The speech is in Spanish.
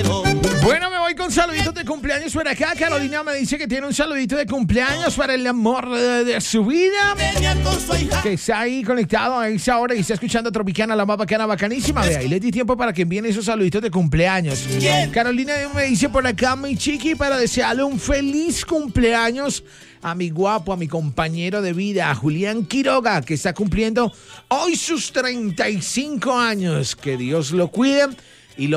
Bueno, me voy con saluditos de cumpleaños por acá. Carolina me dice que tiene un saludito de cumpleaños para el amor de su vida, que está ahí conectado a esa hora y está escuchando Tropicana, la más bacana, bacanísima. Vea, y le di tiempo para que envíen esos saluditos de cumpleaños. Carolina me dice por acá, mi chiqui, para desearle un feliz cumpleaños a mi guapo, a mi compañero de vida, a Julián Quiroga, que está cumpliendo hoy sus 35 años. Que Dios lo cuide